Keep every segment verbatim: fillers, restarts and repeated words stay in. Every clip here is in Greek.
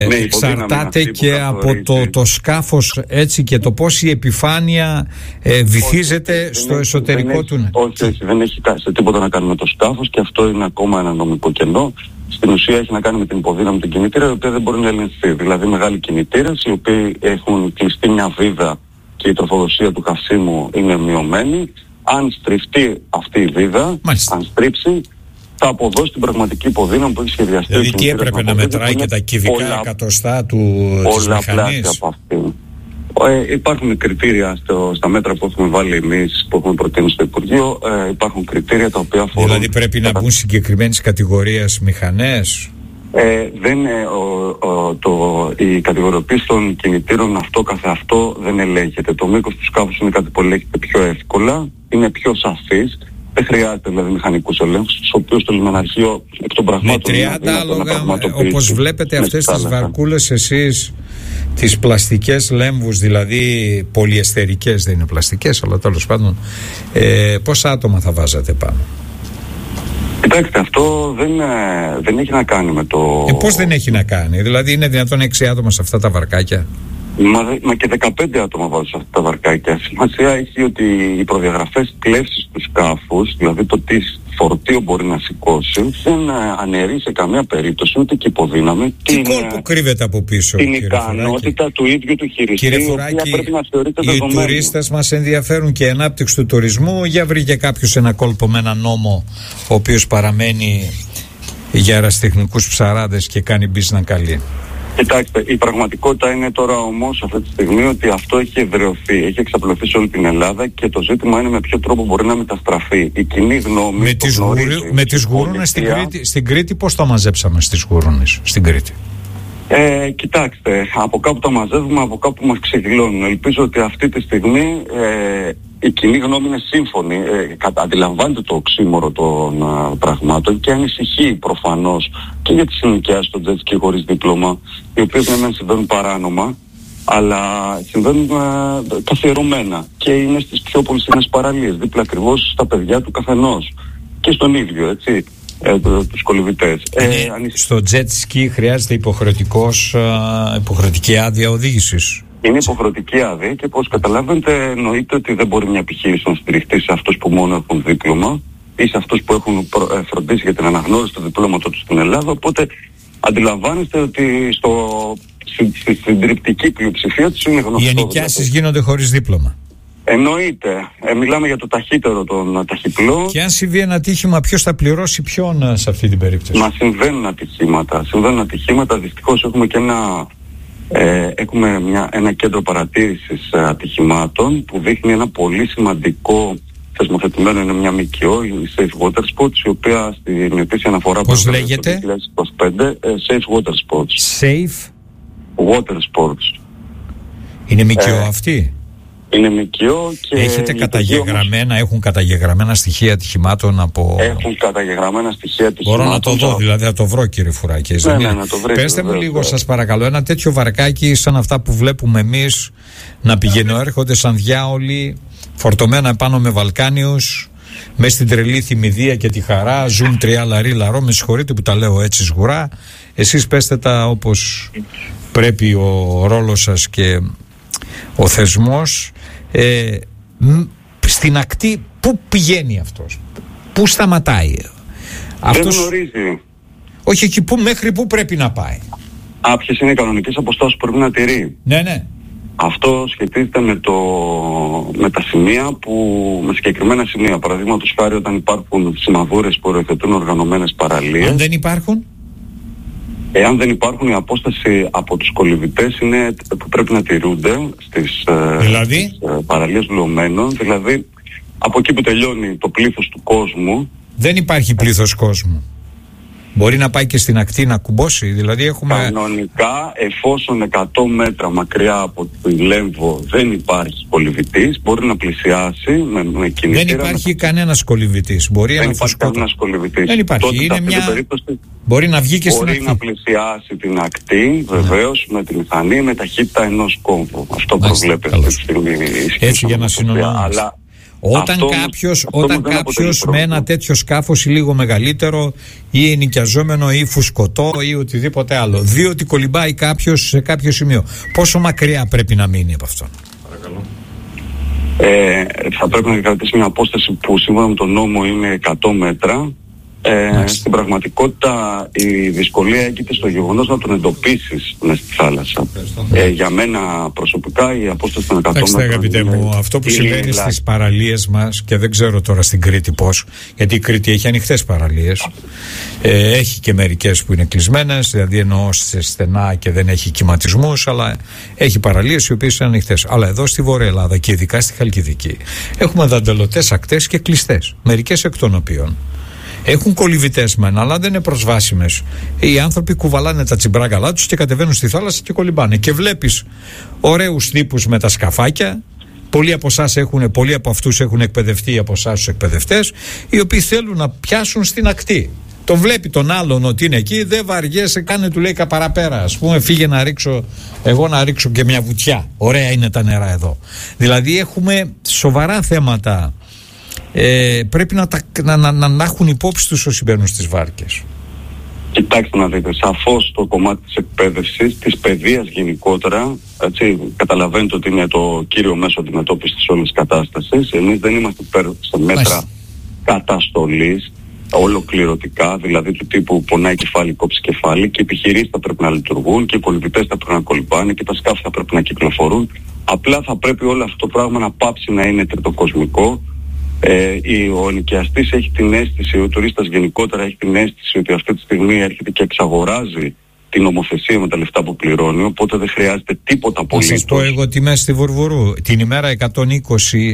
Ναι, εξαρτάται και από το, το σκάφος, έτσι, και το πώς η επιφάνεια ε, βυθίζεται όχι, στο εσωτερικό έχει, του. Όχι, όχι, δεν έχει σε τίποτα να κάνει με το σκάφος και αυτό είναι ακόμα ένα νομικό κενό. Στην ουσία έχει να κάνει με την υποδύναμη των κινητήρα, η οποία δεν μπορεί να ελεγχθεί. Δηλαδή μεγάλοι κινητήρες, οι οποίοι έχουν κλειστεί μια βίδα και η τροφοδοσία του καυσίμου είναι μειωμένη. Αν στριφτεί αυτή η βίδα, Μάλιστα. αν στρίψει, θα αποδώσει την πραγματική υποδύναμη που έχει σχεδιαστεί. Δηλαδή τι έπρεπε να μετράει και τα κυβικά εκατοστά του της μηχανής. Από αυτή. Ε, υπάρχουν κριτήρια στο, στα μέτρα που έχουμε βάλει εμείς, που έχουμε προτείνει στο Υπουργείο, ε, υπάρχουν κριτήρια τα οποία αφορούν... Δηλαδή πρέπει να μπουν συγκεκριμένες κατηγορίες μηχανές. Ε, δεν, ε, ο, ο, το, η κατηγοριοποίηση των κινητήρων αυτό καθε αυτό δεν ελέγχεται. Το μήκος του σκάφους είναι κάτι που ελέγχεται πιο εύκολα, είναι πιο σαφής. Δεν χρειάζεται δηλαδή μηχανικούς ελέγχους, στους οποίους το λιμεναρχείο εκ των πραγμάτων... Με τριάντα άλογα, όπως βλέπετε αυτές τις βαρκούλες εσείς, τις πλαστικές λέμβους, δηλαδή πολυεστερικές, δεν είναι πλαστικές, αλλά τέλος πάντων, ε, πόσα άτομα θα βάζατε πάνω? Κοιτάξτε, αυτό δεν, δεν έχει να κάνει με το... Ε, πώς δεν έχει να κάνει? Δηλαδή είναι δυνατόν έξι άτομα σε αυτά τα βαρκάκια? Μα, μα και δεκαπέντε άτομα βάζουν σε αυτά τα βαρκάκια. Σημασία έχει ότι οι προδιαγραφές πλεύσης του σκάφους, δηλαδή το τι φορτίο μπορεί να σηκώσει, δεν αναιρεί σε καμία περίπτωση ούτε και υποδύναμη. Τι την, κόλπο κρύβεται από πίσω, την ικανότητα Φουράκη. Του ίδιου του χειριστή, κύριε η Φουράκη, οποία πρέπει να θεωρείται δεδομένη. Οι τουρίστες μας ενδιαφέρουν και η ανάπτυξη του τουρισμού. Για βρήκε κάποιος ένα κόλπο με ένα νόμο ο οποίος παραμένει για αεραστεχνικούς ψαράδες και κάνει μπίζνα καλή? Κοιτάξτε, η πραγματικότητα είναι τώρα όμως αυτή τη στιγμή ότι αυτό έχει εδραιωθεί, έχει εξαπλωθεί σε όλη την Ελλάδα και το ζήτημα είναι με ποιο τρόπο μπορεί να μεταστραφεί. Η κοινή γνώμη... Με τις, γνωρίζει, γουρι... με τις γουρούνες στην Κρήτη, στην Κρήτη πώς τα μαζέψαμε στις γουρούνες στην Κρήτη? Ε, κοιτάξτε, από κάπου τα μαζεύουμε, από κάπου μας ξεγλώνουν. Ελπίζω ότι αυτή τη στιγμή ε, η κοινή γνώμη είναι σύμφωνη, ε, κατα, αντιλαμβάνεται το οξύμορο των α, πραγμάτων και ανησυχεί προφανώς και για τις συνοικιάσεις των jet ski χωρίς δίπλωμα, οι οποίες ναι μεν συμβαίνουν παράνομα, αλλά συμβαίνουν α, καθιερωμένα και είναι στις πιο πολυσύνες παραλίες, δίπλα ακριβώς στα παιδιά του καθενός και στον ίδιο, έτσι. Ε, το, τους κολυβητές. Ε, στο jet ski χρειάζεται υποχρεωτικός, α, υποχρεωτική άδεια οδήγησης. Είναι υποχρεωτική άδεια και όπως καταλαβαίνετε εννοείται ότι δεν μπορεί μια επιχείρηση να στηριχτεί σε αυτούς που μόνο έχουν δίπλωμα ή σε αυτούς που έχουν προ, ε, φροντίσει για την αναγνώριση του διπλώματος τους στην Ελλάδα, οπότε αντιλαμβάνεστε ότι στο, στη, στη συντριπτική πλειοψηφία τους είναι γνωστό. Οι ενοικιάσεις γίνονται χωρίς δίπλωμα. Εννοείται. Ε, μιλάμε για το ταχύτερο των ταχυπλών. Και αν συμβεί ένα ατύχημα, ποιος θα πληρώσει ποιον σε αυτή την περίπτωση? Μα συμβαίνουν ατυχήματα. Συμβαίνουν ατυχήματα. Δυστυχώς έχουμε και ένα, ε, έχουμε μια, ένα κέντρο παρατήρησης ε, ατυχημάτων που δείχνει ένα πολύ σημαντικό θεσμοθετημένο, είναι μια ΜΚΟ, η Safe Water Sports, η οποία στην ετήσια αναφορά... Πώς λέγεται? Το δύο χιλιάδες είκοσι πέντε, ε, Safe Water Sports. Safe Water Sports. Είναι ΜΚΟ ε, αυτή? Είναι ΜΚΟ και... Έχετε καταγεγραμμένα, έχουν καταγεγραμμένα στοιχεία ατυχημάτων από... Έχουν καταγεγραμμένα στοιχεία ατυχημάτων. Μπορώ να το δω, δηλαδή να το βρω, κύριε Φουράκη. Ναι, ναι, να το βρείτε. Πέστε μου λίγο, σας παρακαλώ, ένα τέτοιο βαρκάκι σαν αυτά που βλέπουμε εμείς να πηγαίνουν, έρχονται σαν διάολοι, φορτωμένα επάνω με Βαλκάνιους, μες στην τρελή θυμηδία και τη χαρά, ζουν τρία λαρί λαρό, με συγχωρείτε που τα λέω έτσι σγουρά. Εσείς πέστε τα όπως πρέπει ο ρόλος σας και ο θεσμός. Ε, στην ακτή πού πηγαίνει αυτός, πού σταματάει αυτός? Δεν γνωρίζει. Όχι εκεί που, μέχρι πού πρέπει να πάει. Α, ποιες είναι οι κανονικές αποστάσεις που πρέπει να τηρεί? Ναι, ναι. Αυτό σχετίζεται με, το, με τα σημεία που, με συγκεκριμένα σημεία. Παραδείγματος χάρη όταν υπάρχουν σημαδούρες που οριοθετούν οργανωμένες παραλίες. Αν δεν υπάρχουν? Εάν δεν υπάρχουν, η απόσταση από τους κολυβητές είναι που πρέπει να τηρούνται στις, δηλαδή? στις παραλίες λουωμένων. Δηλαδή από εκεί που τελειώνει το πλήθος του κόσμου. Δεν υπάρχει πλήθος κόσμου. Μπορεί να πάει και στην ακτή να κουμπώσει. Δηλαδή έχουμε... Κανονικά, εφόσον εκατό μέτρα μακριά από τη Λέμβο δεν υπάρχει κολυβητής, μπορεί να πλησιάσει με, με κινητήρα. Δεν υπάρχει με... κανένας κολυβητής. Μπορεί δεν να υπάρχει κανένας κολυβητής. Δεν υπάρχει. Τότε, είναι μια... περίπτωση, μπορεί να βγει και στην ακτή. Μπορεί να πλησιάσει την ακτή, βεβαίως, mm. με τη μηχανή με ταχύτητα ενός κόμβου. Αυτό προβλέπεται αυτή τη στιγμή. Έτσι για να συνονόμαστε. Αλλά Όταν κάποιος, όταν κάποιος με ένα τέτοιο σκάφος ή λίγο μεγαλύτερο ή ενοικιαζόμενο ή φουσκωτό ή οτιδήποτε άλλο δει ότι κολυμπάει κάποιος σε κάποιο σημείο, πόσο μακριά πρέπει να μείνει από αυτόν? Παρακαλώ. Ε, θα πρέπει να κρατήσει μια απόσταση που σύμφωνα με τον νόμο είναι εκατό μέτρα. Ε, στην πραγματικότητα η δυσκολία έγκυται στο γεγονός να τον εντοπίσεις μες στη θάλασσα. Ε, για μένα προσωπικά η απόσταση των εκατό μέτρων. Αγαπητέ μου, αυτό που συμβαίνει στις παραλίες μας, και δεν ξέρω τώρα στην Κρήτη πώς, γιατί η Κρήτη έχει ανοιχτές παραλίες, ε, έχει και μερικές που είναι κλεισμένες, δηλαδή εννοώ σε στενά και δεν έχει κυματισμούς, αλλά έχει παραλίες οι οποίες είναι ανοιχτές. Αλλά εδώ στη Βόρεια Ελλάδα και ειδικά στη Χαλκιδική έχουμε δαντελωτές ακτές και κλειστές, μερικές εκ των οποίων έχουν κολυβητές μεν, αλλά δεν είναι προσβάσιμες. Οι άνθρωποι κουβαλάνε τα τσιμπράγκαλά τους και κατεβαίνουν στη θάλασσα και κολυμπάνε. Και βλέπεις ωραίους τύπους με τα σκαφάκια. Πολλοί από, εσάς έχουν, πολλοί από αυτούς έχουν εκπαιδευτεί από εσάς τους εκπαιδευτές, οι οποίοι θέλουν να πιάσουν στην ακτή. Τον βλέπει τον άλλον ότι είναι εκεί, δεν βαριέσαι, κάνε, του λέει καπαραπέρα. Ας πούμε, φύγε να ρίξω, εγώ να ρίξω και μια βουτιά. Ωραία είναι τα νερά εδώ. Δηλαδή έχουμε σοβαρά θέματα. Ε, πρέπει να, τα, να, να, να, να έχουν υπόψη τους όσοι μπαίνουν στις βάρκες. Κοιτάξτε να δείτε, σαφώς το κομμάτι της εκπαίδευσης, της παιδείας γενικότερα, έτσι, καταλαβαίνετε ότι είναι το κύριο μέσο αντιμετώπισης της όλης κατάστασης. Εμείς δεν είμαστε σε μέτρα Μάλιστα. καταστολής ολοκληρωτικά, δηλαδή του τύπου πονάει κεφάλι, κόψει κεφάλι, και οι επιχειρήσεις θα πρέπει να λειτουργούν και οι κολυμπητές θα πρέπει να κολυμπάνε και τα σκάφη θα πρέπει να κυκλοφορούν. Απλά θα πρέπει όλο αυτό το πράγμα να πάψει να είναι τριτοκοσμικό. Ε, ο ενοικιαστής έχει την αίσθηση, ο τουρίστας γενικότερα έχει την αίσθηση ότι αυτή τη στιγμή έρχεται και εξαγοράζει την νομοθεσία με τα λεφτά που πληρώνει, οπότε δεν χρειάζεται τίποτα πολύ. Θα σας πω εγώ τιμές στη Βουρβουρού. Την ημέρα εκατόν είκοσι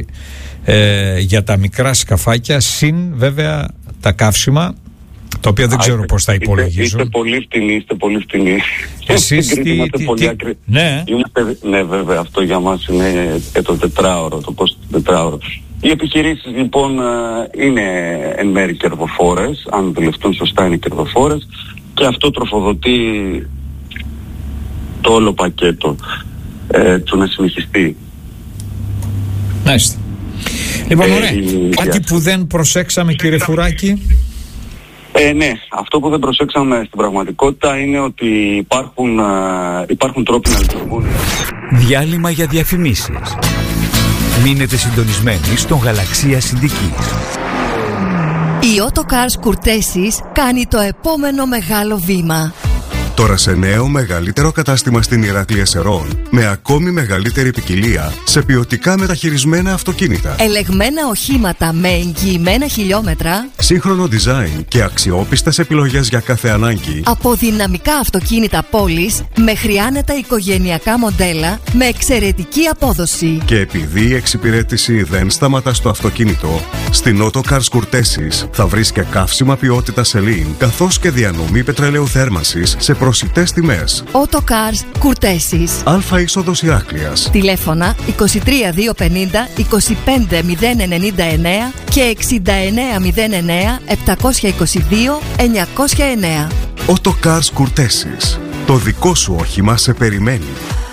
ε, για τα μικρά σκαφάκια, συν βέβαια τα καύσιμα, τα οποία δεν Α, ξέρω πώς θα υπολογίζουν. Είστε, είστε πολύ φτηνοί, είστε πολύ φτηνοί. Εσείς τι, τι, πολύ τι, ακρι... ναι. Είμαστε, ναι βέβαια, αυτό για μας είναι το τετράωρο, το κόστος του τετράωρο. Οι επιχειρήσεις λοιπόν είναι εν μέρει κερδοφόρες, αν δουλευτούν σωστά είναι κερδοφόρες, και αυτό τροφοδοτεί το όλο πακέτο ε, του να συνεχιστεί. Μάλιστα. Λοιπόν, ωραία. Ε, Κάτι που δεν προσέξαμε, κύριε Φουράκη. Ε, ναι, αυτό που δεν προσέξαμε στην πραγματικότητα είναι ότι υπάρχουν, α, υπάρχουν τρόποι να λειτουργούν. Διάλειμμα για διαφημίσεις. Μείνετε συντονισμένοι στον Γαλαξία Συντικής. Η Autocars Courtesis κάνει το επόμενο μεγάλο βήμα. Τώρα σε νέο μεγαλύτερο κατάστημα στην Ηράκλεια Σερών, με ακόμη μεγαλύτερη ποικιλία σε ποιοτικά μεταχειρισμένα αυτοκίνητα. Ελεγμένα οχήματα με εγγυημένα χιλιόμετρα. Σύγχρονο design και αξιόπιστες επιλογές για κάθε ανάγκη. Από δυναμικά αυτοκίνητα πόλης μέχρι άνετα οικογενειακά μοντέλα με εξαιρετική απόδοση. Και επειδή η εξυπηρέτηση δεν σταματά στο αυτοκίνητο, στην Autocars Courtesis θα βρεις και καύσιμα ποιότητας Celine, καθώς και διανομή πετρελαίου θέρμανσης σε προσιτές τιμές. Autocars Courtesis. Αλφα είσοδος Ηράκλειας. Τηλέφωνα είκοσι τρία διακόσια πενήντα είκοσι πέντε μηδέν ενενήντα εννέα και εξήντα εννέα μηδέν εννέα επτακόσια είκοσι δύο εννιακόσια εννέα. Autocars Courtesis. Το δικό σου όχημα σε περιμένει.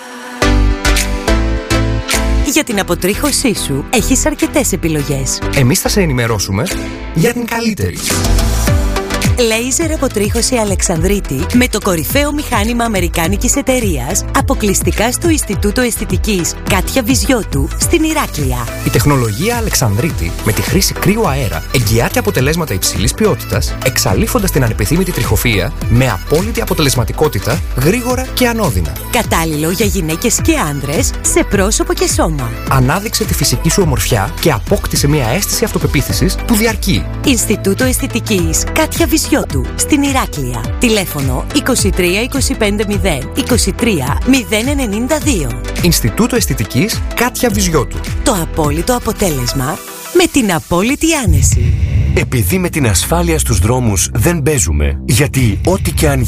Για την αποτρίχωσή σου έχεις αρκετές επιλογές. Εμείς θα σε ενημερώσουμε για την καλύτερη. Λέιζερ αποτρίχωση Αλεξανδρίτη με το κορυφαίο μηχάνημα αμερικάνικης εταιρείας, αποκλειστικά στο Ινστιτούτο Αισθητικής Κάτια Βυζιώτου στην Ηράκλεια. Η τεχνολογία Αλεξανδρίτη με τη χρήση κρύου αέρα εγγυάται αποτελέσματα υψηλής ποιότητας, εξαλείφοντας την ανεπιθύμητη τριχοφυΐα με απόλυτη αποτελεσματικότητα, γρήγορα και ανώδυνα. Κατάλληλο για γυναίκες και άνδρες σε πρόσωπο και σώμα. Ανάδειξε τη φυσική σου ομορφιά και απόκτησε μια αίσθηση αυτοπεποίθησης που διαρκεί. Ινστιτούτο Αισθητικής Κάτια Βυζιώτου στην Ηράκλεια. Τηλέφωνο είκοσι τρία είκοσι πέντε μηδέν είκοσι τρία μηδέν ενενήντα δύο. Ινστιτούτο Αισθητικής Κάτια Βυζιώτου. Το απόλυτο αποτέλεσμα με την απόλυτη άνεση. Επειδή με την ασφάλεια στους δρόμους δεν παίζουμε, γιατί ό,τι και αν γίνει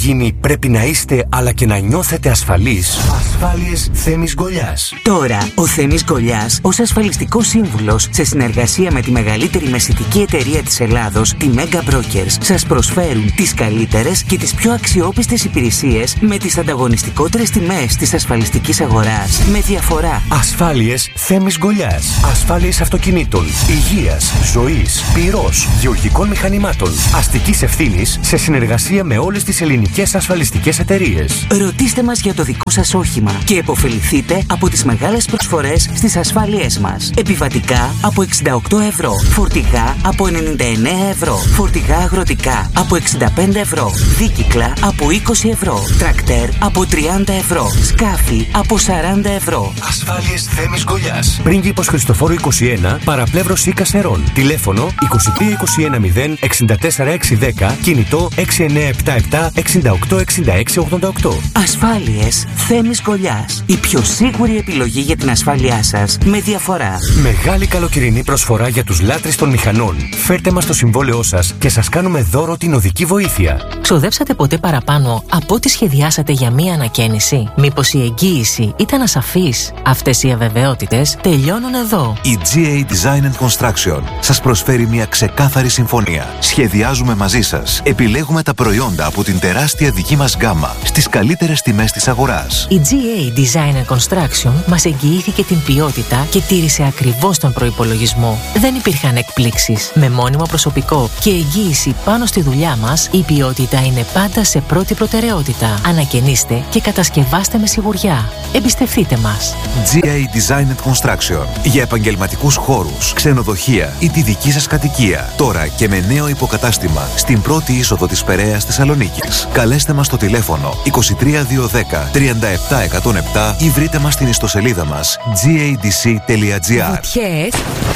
πρέπει να είστε αλλά και να νιώθετε ασφαλείς. Ασφάλειες Θέμης Γκολιάς. Τώρα, ο Θέμης Γκολιάς, ως ασφαλιστικός σύμβουλος, σε συνεργασία με τη μεγαλύτερη μεσητική εταιρεία της Ελλάδος, τη Mega Brokers, σας προσφέρουν τις καλύτερες και τις πιο αξιόπιστες υπηρεσίες με τις ανταγωνιστικότερες τιμές της ασφαλιστικής αγοράς. Με διαφορά. Ασφάλειες Θέμης Γκολιάς. Ασφάλειες αυτοκινήτων, υγείας, ζωής, πυρός, γεωργικών μηχανημάτων, αστικής ευθύνης, σε συνεργασία με όλες τις ελληνικές ασφαλιστικές εταιρείες. Ρωτήστε μας για το δικό σας όχημα και επωφεληθείτε από τις μεγάλες προσφορές στις ασφάλειές μας. Επιβατικά από εξήντα οκτώ ευρώ, φορτηγά από ενενήντα εννέα ευρώ, φορτηγά αγροτικά από εξήντα πέντε ευρώ, δίκυκλα από είκοσι ευρώ, τρακτέρ από τριάντα ευρώ, σκάφη από σαράντα ευρώ. Ασφάλειες Θέμης Γκολιάς. Πρίγκιπος Χριστοφόρου είκοσι ένα, παραπλεύρωση Κασερών. Τηλέφωνο είκοσι τρία είκοσι ένα μηδέν εξήντα τέσσερα εξακόσια δέκα, κινητό έξι εννέα επτά επτά εξήντα οκτώ εξήντα έξι ογδόντα οκτώ. Ασφάλειες Θέμης Γκολιάς. Η πιο σίγουρη επιλογή για την ασφάλειά σας με διαφορά. Μεγάλη καλοκαιρινή προσφορά για τους λάτρεις των μηχανών. Φέρτε μας το συμβόλαιό σας και σας κάνουμε δώρο την οδική βοήθεια. Ξοδέψατε ποτέ παραπάνω από ό,τι σχεδιάσατε για μία ανακαίνιση? Μήπως η εγγύηση ήταν ασαφής? Αυτές οι αβεβαιότητες τελειώνουν εδώ. Η τζι έι Design and Construction σας προσφέρει μια ξεκάθαρη συμφωνία. Σχεδιάζουμε μαζί σας. Επιλέγουμε τα προϊόντα από την τεράστια δική μας γκάμα στις καλύτερες τιμές της αγοράς. Η τζι έι Design and Construction μας εγγυήθηκε την ποιότητα και τήρησε ακριβώς τον προϋπολογισμό. Δεν υπήρχαν εκπλήξεις. Με μόνιμο προσωπικό και εγγύηση πάνω στη δουλειά μας, η ποιότητα είναι πάντα σε πρώτη προτεραιότητα. Ανακαινίστε και κατασκευάστε με σιγουριά. Εμπιστευτείτε μας. τζι έι Design and Construction. Για επαγγελματικούς χώρους, ξενοδοχεία ή τη δική σας κατοικία. Τώρα και με νέο υποκατάστημα στην πρώτη είσοδο της Περαίας Θεσσαλονίκης. Καλέστε μας στο τηλέφωνο είκοσι τρία διακόσια δέκα τριάντα επτά εκατόν επτά ή βρείτε μας στην ιστοσελίδα μας τζι έι ντι σι τελεία τζι άρ. Βουτιές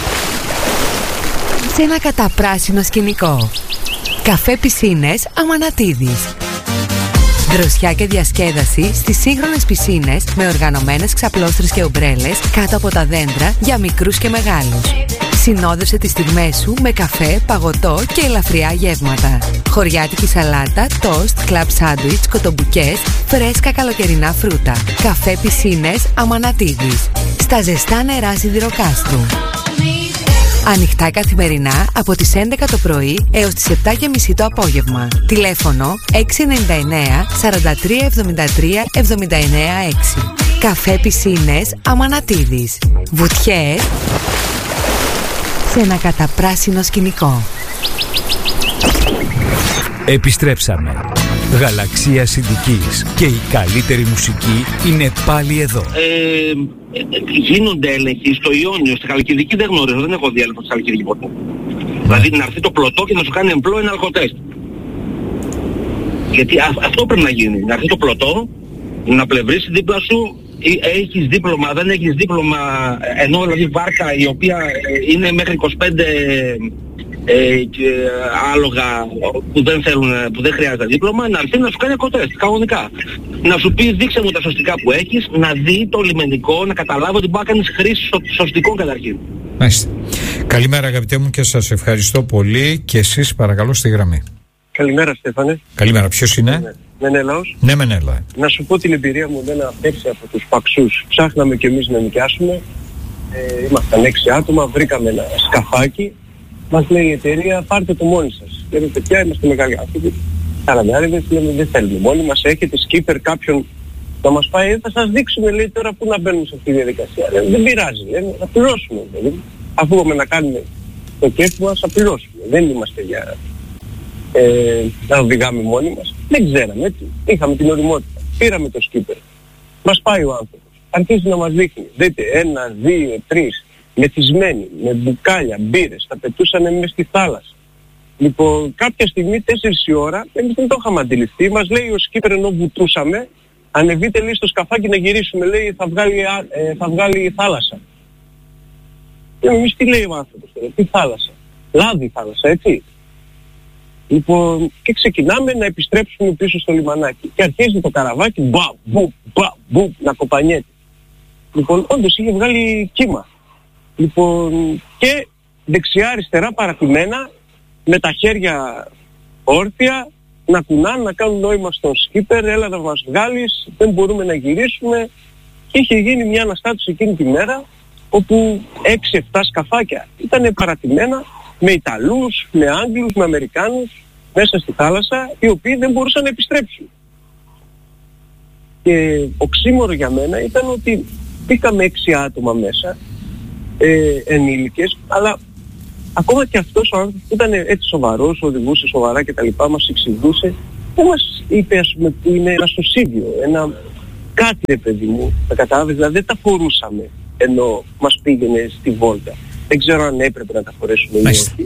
σε ένα καταπράσινο σκηνικό. Καφέ πισίνες Αμανατίδης. Δροσιά και διασκέδαση στις σύγχρονες πισίνες με οργανωμένες ξαπλώστρες και ομπρέλες κάτω από τα δέντρα για μικρούς και μεγάλους. Συνόδευσε τις στιγμές σου με καφέ, παγωτό και ελαφριά γεύματα. Χωριάτικη σαλάτα, τόστ, κλαμπ σάντουιτς, κοτομπουκές, φρέσκα καλοκαιρινά φρούτα. Καφέ πισίνες Αμανατίδης. Στα ζεστά νερά Σιδηροκάστρου. Ανοιχτά καθημερινά από τις έντεκα το πρωί έως τις επτά και μισή το απόγευμα. Τηλέφωνο έξι εννιά εννέα σαράντα τρία εβδομήντα τρία εβδομήντα εννέα έξι. Καφέ πισίνες Αμανατίδης. Βουτιές σε ένα καταπράσινο σκηνικό. Επιστρέψαμε. Γαλαξία Συντικής και η καλύτερη μουσική είναι πάλι εδώ. Ε, γίνονται έλεγχοι στο Ιόνιο, στη Χαλκιδική δεν γνωρίζω, δεν έχω δει έλεγχο στη Χαλκιδική ποτέ. Ναι. Δηλαδή να έρθει το πλωτό και να σου κάνει εμπλό ένα αλκοτέστ. Γιατί α, αυτό πρέπει να γίνει, να έρθει το πλωτό, να πλευρίσει δίπλα σου, έχεις δίπλωμα, δεν έχεις δίπλωμα, ενώ δηλαδή βάρκα η οποία είναι μέχρι είκοσι πέντε ε, και άλογα που δεν θέλουν, που δεν χρειάζεται δίπλωμα, να έρθει να σου κάνει κοτέστ, κανονικά. Να σου πει δείξε μου τα σωστικά που έχεις, να δει το λιμενικό, να καταλάβω ότι μπορεί να κάνεις χρήση σωστικών καταρχήν. Μάλιστα. Καλημέρα αγαπητέ μου και σας ευχαριστώ πολύ και εσείς παρακαλώ στη γραμμή. Καλημέρα Στέφανε. Καλημέρα, ποιος είναι? Μενέλαος. Ναι, Μενέλα. Να σου πω την εμπειρία μου δεν απέξει από τους παξούς. Ψάχναμε κι εμείς να νοικιάσουμε. Ε, ήμασταν έξι άτομα, βρήκαμε ένα σκαφάκι. Μας λέει η εταιρεία πάρτε το μόνοι σας. Λέμε παιδιά είμαστε μεγάλοι άνθρωποι. Καραντάριδες λέμε δεν θέλουμε μόνοι μας. Έχετε σκύπερ κάποιον να μας πάει. Θα σας δείξουμε λέει τώρα πού να μπαίνουμε σε αυτή τη διαδικασία. Λέμε, δεν πειράζει. Λέμε, θα πληρώσουμε. Δηλαδή. Αφού πάμε να κάνουμε το κέφι μας θα πληρώσουμε. Δεν είμαστε για ε, να οδηγάμε μόνοι μας. Δεν ξέραμε έτσι. Είχαμε την οριμότητα. Πήραμε το σκύπερ. Μας πάει ο άνθρωπος. Αρχίζει να μας δείχνει. Δείτε ένα, δύο, τρεις. Μεθυσμένοι, με μπουκάλια, μπύρες, τα πετούσαν μες στη θάλασσα. Λοιπόν, κάποια στιγμή, τέσσερις η ώρα, εμείς δεν το είχαμε αντιληφθεί, μας λέει ο σκύπερ ενώ βουτούσαμε, ανεβείτε λέει στο σκαφάκι να γυρίσουμε, λέει θα βγάλει, ε, θα βγάλει η θάλασσα. Και εμείς τι λέει ο άνθρωπος τώρα, τι θάλασσα, λάδι θάλασσα, έτσι. Λοιπόν, και ξεκινάμε να επιστρέψουμε πίσω στο λιμανάκι. Και αρχίζει το καραβάκι, μπα, μπου, μπα, μπου, να κοπανιέται. Λοιπόν, όντως είχε βγάλει κύμα. Λοιπόν, και δεξιά-αριστερά παρατημένα, με τα χέρια όρθια, να κουνάνε, να κάνουν νόημα στον σκίπερ, έλα να μας βγάλεις, δεν μπορούμε να γυρίσουμε. Και είχε γίνει μια αναστάτωση εκείνη τη μέρα, όπου έξι εφτά σκαφάκια ήταν παρατημένα με Ιταλούς, με Άγγλους, με Αμερικάνους μέσα στη θάλασσα, οι οποίοι δεν μπορούσαν να επιστρέψουν. Και οξύμορο για μένα ήταν ότι μπήκαμε έξι άτομα μέσα, ε, ενήλικες, αλλά ακόμα και αυτός ο άνθρωπος που ήταν έτσι σοβαρός, οδηγούσε σοβαρά και τα λοιπά, μας εξηγούσε, δεν μας είπε, ας πούμε, που είναι ένα σωσίδιο, ένα κάτι, ρε παιδί μου, τα κατάλαβες, δηλαδή δεν τα φορούσαμε ενώ μας πήγαινε στη βόλτα. Δεν ξέρω αν έπρεπε να τα φορέσουμε ή όχι.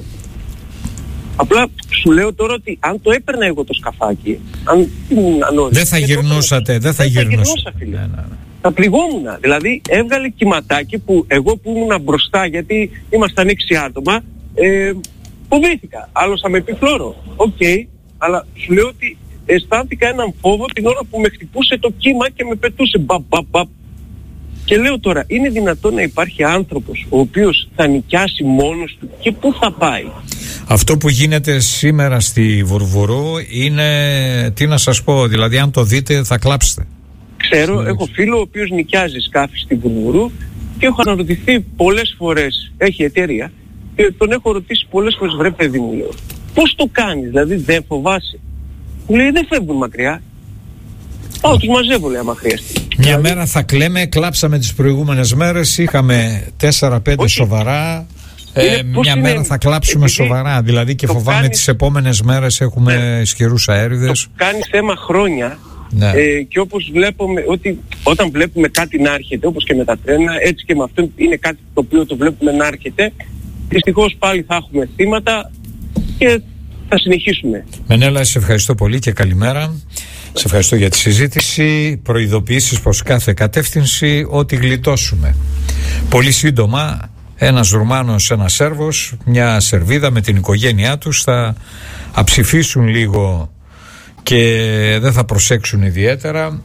Απλά σου λέω τώρα ότι αν το έπαιρνα εγώ το σκαφάκι, αν αν δεν θα γυρνούσατε, δεν θα γυρνούσα, φίλε. Ναι, ναι, ναι. Θα πληγόμουν. Δηλαδή έβγαλε κυματάκι που εγώ που ήμουν μπροστά, γιατί ήμασταν έξι άτομα, ε, φοβήθηκα. Άλλος θα με πει φλόρο. Οκ, okay, αλλά σου λέω ότι αισθάνθηκα έναν φόβο την ώρα που με χτυπούσε το κύμα και με πετούσε μπαπ μπαπ μπαπ. Και λέω τώρα, είναι δυνατόν να υπάρχει άνθρωπος ο οποίος θα νοικιάσει μόνος του και πού θα πάει? Αυτό που γίνεται σήμερα στη Βουρβουρού είναι, τι να σας πω, δηλαδή αν το δείτε θα κλάψετε. Ξέρω, mm. έχω φίλο ο οποίος νοικιάζει σκάφη στη Βουρβουρού και έχω αναρωτηθεί πολλές φορές, έχει εταιρεία, και τον έχω ρωτήσει πολλές φορές, βρε παιδί μου, λέω, πώς το κάνεις, δηλαδή δεν φοβάσαι? Μου λέει, δεν φεύγουν μακριά. Πάω, τους μαζεύω, λέει, άμα χρειαστεί. Μια δηλαδή, μέρα θα κλαίμε, κλάψαμε τις προηγούμενες μέρες, είχαμε τέσσερα πέντε σοβαρά. Ε, μια είναι, μέρα θα κλάψουμε σοβαρά, δηλαδή και φοβάμαι κάνεις, τις επόμενες μέρες έχουμε ναι, ισχυρούς αέριδες. Το κάνει θέμα χρόνια, ναι. ε, και όπως βλέπουμε, ότι όταν βλέπουμε κάτι να έρχεται, όπως και με τα τρένα, έτσι και με αυτό είναι κάτι το οποίο το βλέπουμε να έρχεται, δυστυχώς πάλι θα έχουμε θύματα και θα συνεχίσουμε. Μενέλα, σε ευχαριστώ πολύ και καλημέρα. Σε ευχαριστώ για τη συζήτηση. Προειδοποιήσεις προς κάθε κατεύθυνση ότι γλιτώσουμε. Πολύ σύντομα ένας Ρουμάνος, ένας Σέρβος, μια Σερβίδα με την οικογένειά τους θα αψηφίσουν λίγο και δεν θα προσέξουν ιδιαίτερα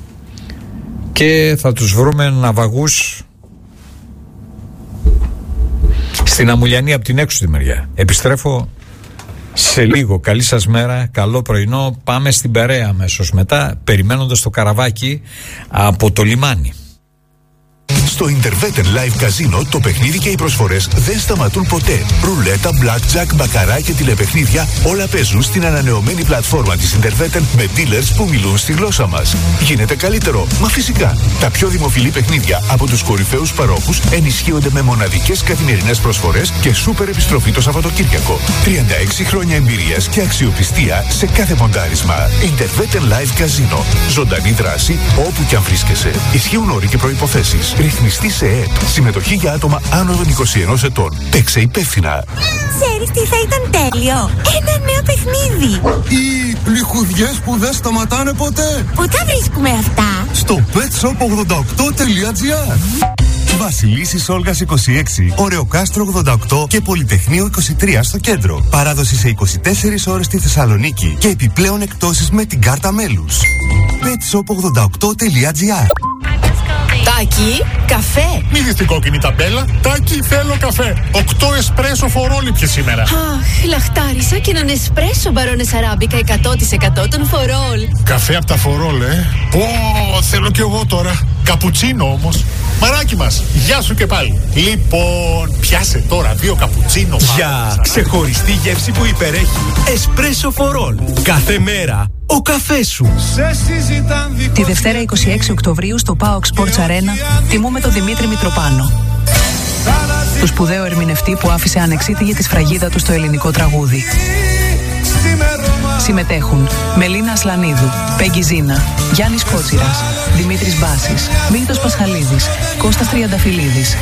και θα τους βρούμε ναυαγούς στην Αμουλιανή από την έξω τη μεριά. Επιστρέφω σε λίγο. Καλή σας μέρα, καλό πρωινό. Πάμε στην Περαία αμέσως μετά, περιμένοντας το καραβάκι από το λιμάνι. Στο Intervetten Live Casino το παιχνίδι και οι προσφορές δεν σταματούν ποτέ. Ρουλέτα, blackjack, μπακαρά και τηλεπαιχνίδια όλα παίζουν στην ανανεωμένη πλατφόρμα της Intervetten με dealers που μιλούν στη γλώσσα μας. Γίνεται καλύτερο, μα φυσικά. Τα πιο δημοφιλή παιχνίδια από τους κορυφαίους παρόχους ενισχύονται με μοναδικές καθημερινές προσφορές και σούπερ επιστροφή το Σαββατοκύριακο. τριάντα έξι χρόνια εμπειρίας και αξιοπιστία σε κάθε ποντάρισμα. Intervetten Live Casino. Ζωντανή δράση όπου κι αν βρίσκεσαι. Ισχύουν όροι και προϋποθέσεις. Ρυθμιστή σε ΕΕΠ. Συμμετοχή για άτομα άνω των είκοσι ενός ετών. Παίξε υπεύθυνα. Ξέρεις τι θα ήταν τέλειο? Ένα νέο παιχνίδι. Οι πληχουδιές που δεν σταματάνε ποτέ. Πού τα βρίσκουμε αυτά? Στο πετσοπ ογδόντα οκτώ τελεία τζι άρ. Βασιλίσσης Όλγας είκοσι έξι, Ωρεοκάστρο ογδόντα οκτώ και Πολυτεχνείο είκοσι τρία στο κέντρο. Παράδοση σε είκοσι τέσσερις ώρες στη Θεσσαλονίκη και επιπλέον εκτόσεις με την κάρτα μέλους. πετσοπ ογδόντα οκτώ τελεία τζι άρ. Τάκη, καφέ. Μη δεις την κόκκινη ταμπέλα. Τάκη, θέλω καφέ. Οκτώ εσπρέσο φορόληπιε σήμερα. Αχ, λαχτάρισα και έναν εσπρέσο μπαρόνες αράμπικα εκατό τοις εκατό των φορόλ. Καφέ από τα φορόλ, ε. Πω, θέλω κι εγώ τώρα. Καπουτσίνο όμως. Μαράκι μας, γεια σου και πάλι. Λοιπόν, πιάσε τώρα δύο καπουτσίνο. Για ξεχωριστή γεύση που υπερέχει. Εσπρέσο φορόλ. Κάθε μέρα ο καφές σου. Τη Δευτέρα είκοσι έξι Οκτωβρίου στο πάοκ Sports Arena τιμούμε τον Δημήτρη Μητροπάνο, του σπουδαίο ερμηνευτή που άφησε ανεξίτηλη τη σφραγίδα του στο ελληνικό τραγούδι. Συμμετέχουν Μελίνα Ασλανίδου, Πέγγι Ζήνα, Γιάννης Κότσιρας, Δημήτρης Μπάσης, Μίλτος Πασχαλίδης, Κώστας Τριανταφυλλίδης.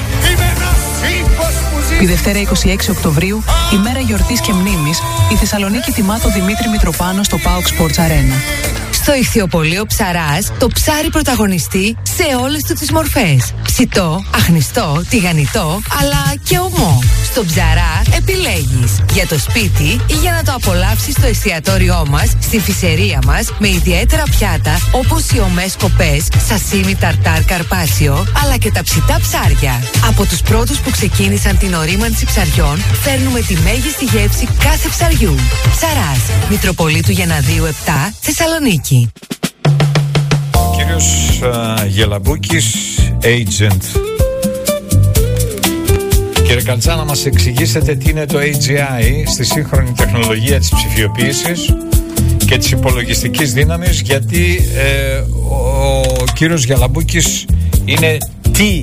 Τη Δευτέρα είκοσι έξι Οκτωβρίου, ημέρα γιορτής και μνήμης, η Θεσσαλονίκη τιμά τον Δημήτρη Μητροπάνο στο πάοκ Sports Arena. Στο Ιχθυοπωλείο Ψαράς, το ψάρι πρωταγωνιστεί σε όλες του τις μορφές. Ψητό, αχνιστό, τηγανιτό, αλλά και ομό. Στο Ψαρά επιλέγεις για το σπίτι ή για να το απολαύσεις στο εστιατόριό μας, στην φυσερία μας, με ιδιαίτερα πιάτα όπως οι ομές κοπές, σασίμι ταρτάρ καρπάσιο, αλλά και τα ψητά ψάρια. Από τους πρώτους που ξεκίνησαν την ορίμανση ψαριών, φέρνουμε τη μέγιστη γεύση κάθε ψαριού. Ψαράς, Μητροπολίτου Γεναδίου επτά, Θεσσαλονίκη. Κύριος uh, Γελαμπούκης, agent. Κύριε Καλτσά, να μας εξηγήσετε τι είναι το έι τζι άι στη σύγχρονη τεχνολογία της ψηφιοποίησης και της υπολογιστικής δύναμης, γιατί ε, ο, ο κύριος Γελαμπούκης είναι τι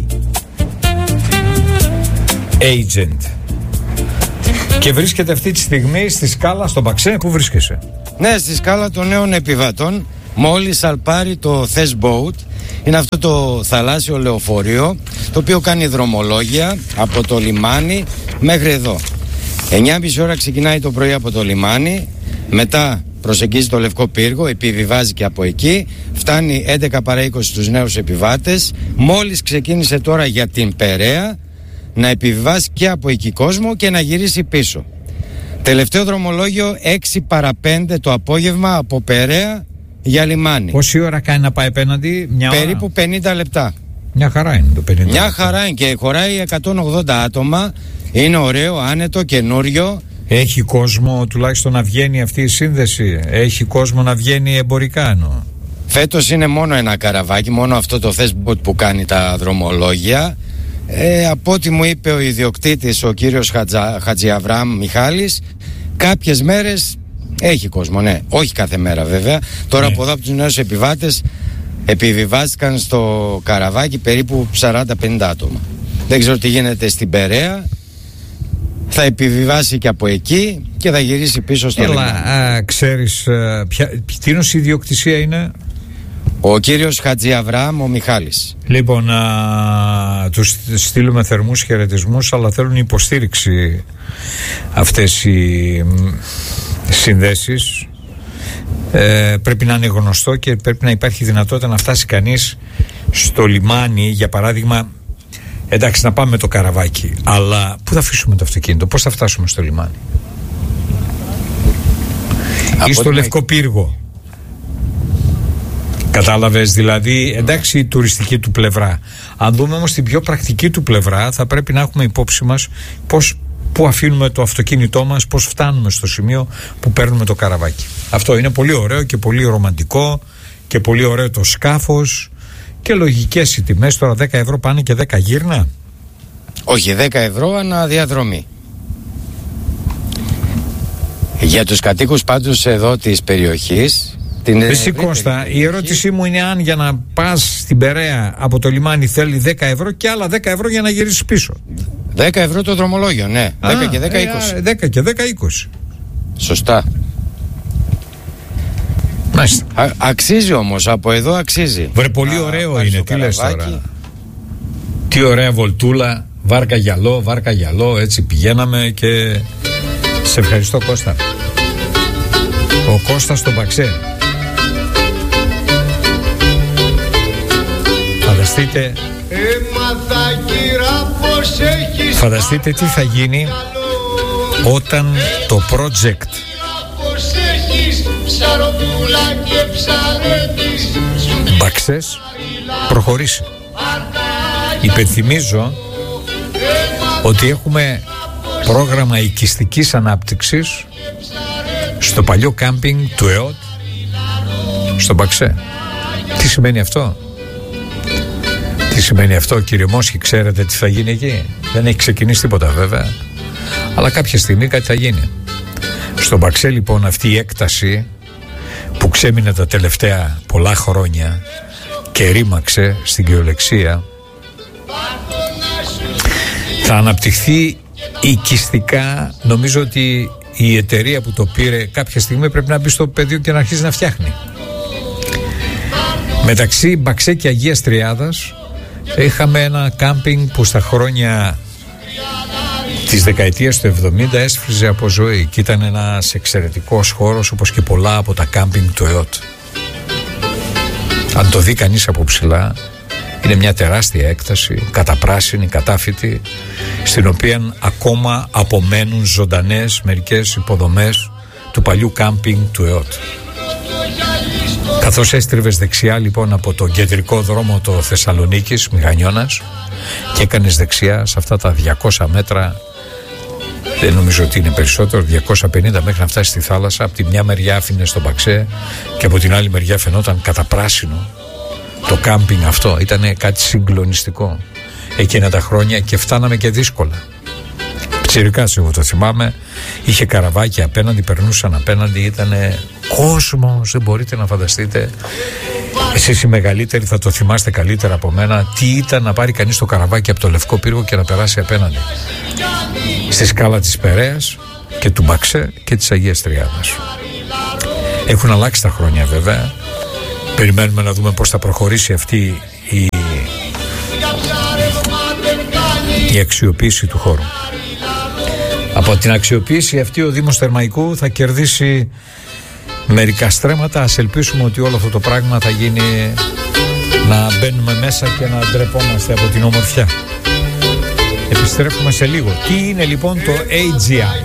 agent και βρίσκεται αυτή τη στιγμή στη σκάλα στον Παξέ. Πού βρίσκεσαι? Ναι, στη σκάλα των νέων επιβατών, μόλις αλπάρει το Thes Boat. Είναι αυτό το θαλάσσιο λεωφορείο, το οποίο κάνει δρομολόγια από το λιμάνι μέχρι εδώ. εννιά και μισή ώρα ξεκινάει το πρωί από το λιμάνι, μετά προσεγγίζει το Λευκό Πύργο, επιβιβάζει και από εκεί, φτάνει έντεκα παρά είκοσι στους νέους επιβάτες. Μόλις ξεκίνησε τώρα για την Περαία, να επιβιβάσει και από εκεί κόσμο και να γυρίσει πίσω. Τελευταίο δρομολόγιο έξι παρά πέντε το απόγευμα από Περαία για λιμάνι. Πόση ώρα κάνει να πάει απέναντι? Μια Περίπου ώρα. πενήντα λεπτά. Μια χαρά είναι το πενήντα. Μια χαρά είναι και χωράει εκατόν ογδόντα άτομα. Είναι ωραίο, άνετο, καινούριο. Έχει κόσμο τουλάχιστον να βγαίνει αυτή η σύνδεση? Έχει κόσμο να βγαίνει εμπορικά εννοώ? Φέτος είναι μόνο ένα καραβάκι, μόνο αυτό το Thes Boat που κάνει τα δρομολόγια. Ε, από ό,τι μου είπε ο ιδιοκτήτης, ο κύριος Χατζα, Χατζιαβράμ Μιχάλης, κάποιες μέρες έχει κόσμο, ναι. Όχι κάθε μέρα βέβαια. Τώρα ναι. Από εδώ από τους νέους επιβάτες επιβιβάστηκαν στο καραβάκι περίπου σαράντα πενήντα άτομα. Δεν ξέρω τι γίνεται στην Περαία. Θα επιβιβάσει και από εκεί και θα γυρίσει πίσω στο λιμάνι. Έλα, ξέρεις α, ποια, τι ιδιοκτησία είναι? Ο κύριος Χατζιαβράμ ο Μιχάλης. Λοιπόν, να τους στείλουμε θερμούς χαιρετισμούς, αλλά θέλουν υποστήριξη αυτές οι συνδέσεις. Ε, πρέπει να είναι γνωστό και πρέπει να υπάρχει δυνατότητα να φτάσει κανείς στο λιμάνι, για παράδειγμα. Εντάξει, να πάμε με το καραβάκι, αλλά πού θα αφήσουμε το αυτοκίνητο, πώς θα φτάσουμε στο λιμάνι? Από ή στο Λευκό Πύργο? Κατάλαβες, δηλαδή, εντάξει, η τουριστική του πλευρά. Αν δούμε όμως την πιο πρακτική του πλευρά, θα πρέπει να έχουμε υπόψη μας πώς, πού αφήνουμε το αυτοκίνητό μας, πώς φτάνουμε στο σημείο που παίρνουμε το καραβάκι. Αυτό είναι πολύ ωραίο και πολύ ρομαντικό και πολύ ωραίο το σκάφος και λογικές οι τιμές. Τώρα δέκα ευρώ πάνε και δέκα γύρνα. Όχι, δέκα ευρώ αναδιαδρομή. Για τους κατοίκους πάντως εδώ της περιοχής. Εσύ Κώστα, η ερώτησή μου είναι αν για να πας στην Περαία από το λιμάνι θέλει δέκα ευρώ και άλλα δέκα ευρώ για να γυρίσεις πίσω. δέκα ευρώ το δρομολόγιο, ναι. Α, δέκα και δέκα, είκοσι. δέκα και δέκα, είκοσι. Σωστά. Α, αξίζει όμως, από εδώ αξίζει. Βρε, πολύ ωραίο είναι, τι λες τώρα. Τι ωραία βολτούλα, βάρκα γυαλό, βάρκα γυαλό, έτσι πηγαίναμε και σε ευχαριστώ Κώστα. Ο Κώστας στον Παξέ. Φανταστείτε Φανταστείτε τι θα γίνει όταν το project Μπαξές προχωρήσει. Υπενθυμίζω ότι έχουμε πρόγραμμα οικιστικής ανάπτυξης στο παλιό κάμπινγκ του ΕΟΤ στο Μπαξέ. Τι σημαίνει αυτό? Τι σημαίνει αυτό, κύριε Μόσχη? Ξέρετε τι θα γίνει εκεί? Δεν έχει ξεκινήσει τίποτα βέβαια, αλλά κάποια στιγμή κάτι θα γίνει. Στο Μπαξέ λοιπόν αυτή η έκταση που ξέμεινε τα τελευταία πολλά χρόνια και ρήμαξε στην κυριολεξία, θα αναπτυχθεί οικιστικά. Νομίζω ότι η εταιρεία που το πήρε κάποια στιγμή πρέπει να μπει στο πεδίο και να αρχίσει να φτιάχνει. Μεταξύ Μπαξέ και Αγίας Τριάδας είχαμε ένα κάμπινγκ που στα χρόνια της δεκαετίας του εβδομήντα έσφριζε από ζωή και ήταν ένας εξαιρετικός χώρος, όπως και πολλά από τα κάμπινγκ του ΕΟΤ. Αν το δει κανείς από ψηλά, Είναι μια τεράστια έκταση, καταπράσινη, κατάφυτη, στην οποία ακόμα απομένουν ζωντανές μερικές υποδομές του παλιού κάμπινγκ του ΕΟΤ. Καθώς έστριβες δεξιά λοιπόν από το κεντρικό δρόμο το Θεσσαλονίκης, Μηχανιώνας, και έκανες δεξιά σε αυτά τα διακόσια μέτρα, δεν νομίζω ότι είναι περισσότερο, διακόσια πενήντα μέχρι να φτάσει στη θάλασσα. Από τη μια μεριά άφηνες τον Παξέ και από την άλλη μεριά φαινόταν καταπράσινο το κάμπινγκ αυτό. Ήταν κάτι συγκλονιστικό εκείνα τα χρόνια και φτάναμε και δύσκολα. Πιτσιρικάς εγώ το θυμάμαι, είχε καραβάκια απέναντι, περνούσαν απέναντι, ήταν κόσμος, δεν μπορείτε να φανταστείτε. Εσείς οι μεγαλύτεροι θα το θυμάστε καλύτερα από μένα, τι ήταν να πάρει κανείς το καραβάκι από το Λευκό Πύργο και να περάσει απέναντι στη σκάλα της Περαίας και του Μπαξέ και της Αγίας Τριάδας. Έχουν αλλάξει τα χρόνια βέβαια. Περιμένουμε να δούμε πώς θα προχωρήσει αυτή η, η αξιοποίηση του χώρου. Από την αξιοποίηση αυτή ο Δήμος Θερμαϊκού θα κερδίσει μερικά στρέμματα. Ας ελπίσουμε ότι όλο αυτό το πράγμα θα γίνει να μπαίνουμε μέσα και να ντρεπόμαστε από την ομορφιά. Επιστρέφουμε σε λίγο. Τι είναι λοιπόν το έι τζι άι?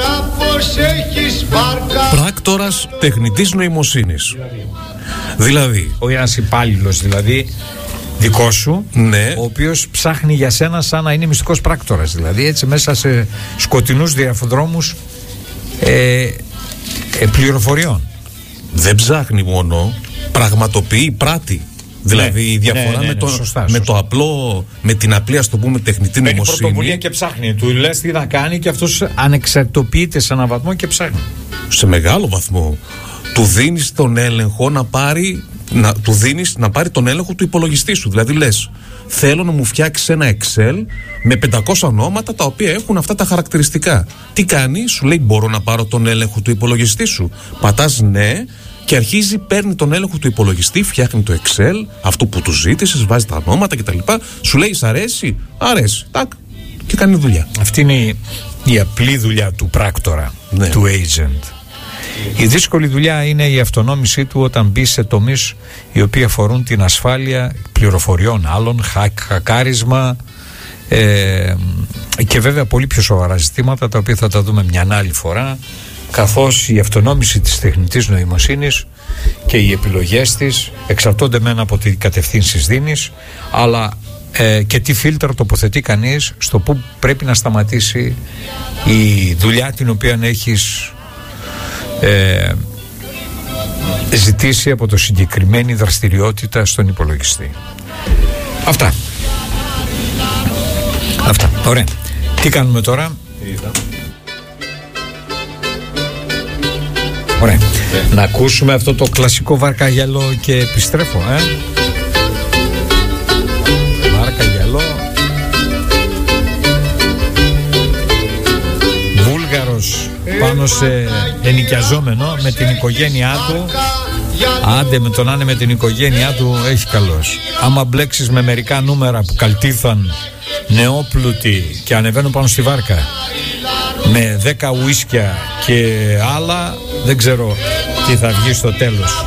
Πράκτορας τεχνητής νοημοσύνης. Δηλαδή ο ένας υπάλληλος δηλαδή δικό σου, ναι, ο οποίος ψάχνει για σένα σαν να είναι μυστικός πράκτορας, δηλαδή έτσι μέσα σε σκοτεινούς διαδρόμους ε, ε, πληροφοριών. Δεν ψάχνει μόνο, πραγματοποιεί, πράττει. Δηλαδή η διαφορά ναι, ναι, ναι, με, το, σωστά, με, σωστά. Το απλό, με την απλή, ας το πούμε, τεχνητή νοημοσύνη. Έχει πρωτοβουλία και ψάχνει. Του λες τι να κάνει και αυτός ανεξαρτητοποιείται σε έναν βαθμό και ψάχνει. Σε μεγάλο βαθμό. Του δίνεις τον έλεγχο να πάρει, να, του δίνεις να πάρει τον έλεγχο του υπολογιστή σου. Δηλαδή λες, θέλω να μου φτιάξει ένα Excel με πεντακόσια ονόματα τα οποία έχουν αυτά τα χαρακτηριστικά. Τι κάνει? Σου λέει, μπορώ να πάρω τον έλεγχο του υπολογιστή σου? Πατάς ναι και αρχίζει, παίρνει τον έλεγχο του υπολογιστή, φτιάχνει το Excel, αυτό που του ζήτησες, βάζει τα ονόματα κτλ. Σου λέει, σ' αρέσει? Αρέσει. Τάκ. Και κάνει δουλειά. Αυτή είναι η, η απλή δουλειά του πράκτορα, ναι, του agent. Η δύσκολη δουλειά είναι η αυτονόμησή του όταν μπει σε τομείς οι οποίοι αφορούν την ασφάλεια πληροφοριών άλλων, χακ, χακάρισμα ε, και βέβαια πολύ πιο σοβαρά ζητήματα, τα οποία θα τα δούμε μια άλλη φορά, καθώς η αυτονόμηση της τεχνητής νοημοσύνης και οι επιλογές της εξαρτώνται μεν από τι κατευθύνσεις δίνεις, αλλά ε, και τι φίλτρα τοποθετεί κανείς στο που πρέπει να σταματήσει η δουλειά την οποία έχεις Ε, ζητήσει από το συγκεκριμένη δραστηριότητα στον υπολογιστή. Αυτά. Αυτά. Ωραία. Τι κάνουμε τώρα? Ωραία. Yeah. Να ακούσουμε αυτό το κλασικό βαρκαγιαλό και επιστρέφω, ε. Βαρκαγιαλό. Βούλγαρος πάνω σε ενοικιαζόμενο με την οικογένειά του. Άντε με τον να είναι με την οικογένειά του έχει καλός. Άμα μπλέξεις με μερικά νούμερα που καλτήθαν νεόπλουτοι και ανεβαίνουν πάνω στη βάρκα με δέκα ουίσκια και άλλα, δεν ξέρω τι θα βγει στο τέλος.